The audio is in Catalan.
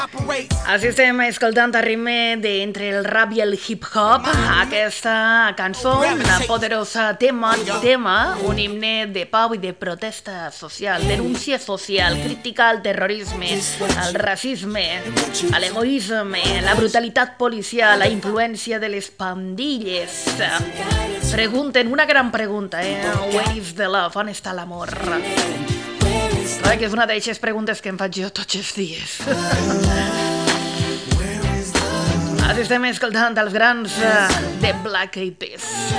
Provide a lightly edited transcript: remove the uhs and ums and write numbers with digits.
Així estem escoltant a ritme d'entre el rap i el hip-hop aquesta cançó, una poderosa tema, un himne de pau i de protesta social, denúncia social, crítica al terrorisme, al racisme, a l'egoisme, la brutalitat policial, la influència de les pandilles. Pregunten, una gran pregunta, where is the love? On està l'amor? Clar que és una d'aquestes preguntes que em faig jo tots els dies. Ara estem escoltant els grans de Black Eyed Peas.